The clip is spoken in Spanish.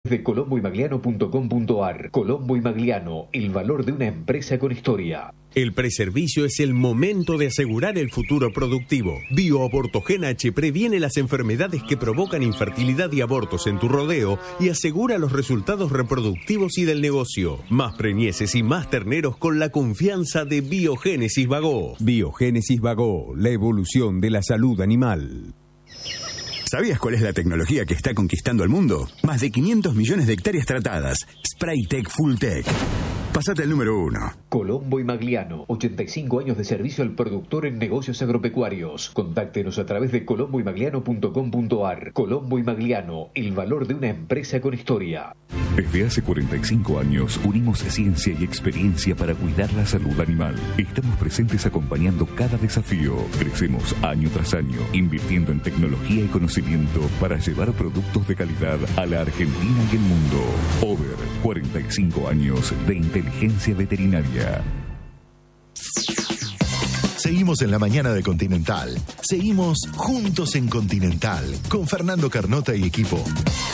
de colomboymagliano.com.ar. Colombo y Magliano, el valor de una empresa con historia. El preservicio es el momento de asegurar el futuro productivo. BioAbortogen H previene las enfermedades que provocan infertilidad y abortos en tu rodeo y asegura los resultados reproductivos y del negocio. Más preñeces y más terneros con la confianza de Biogénesis Bagó. Biogénesis Bagó, la evolución de la salud animal. ¿Sabías cuál es la tecnología que está conquistando el mundo? Más de 500 millones de hectáreas tratadas. Spraytec Fulltech. Pasate al número 1. Colombo y Magliano, 85 años de servicio al productor en negocios agropecuarios. Contáctenos a través de colomboymagliano.com.ar. Colombo y Magliano, el valor de una empresa con historia. Desde hace 45 años unimos ciencia y experiencia para cuidar la salud animal. Estamos presentes acompañando cada desafío. Crecemos año tras año, invirtiendo en tecnología y conocimiento para llevar productos de calidad a la Argentina y el mundo. Over 45 años de inteligencia veterinaria. Seguimos en la mañana de Continental. Seguimos juntos en Continental con Fernando Carnota y equipo.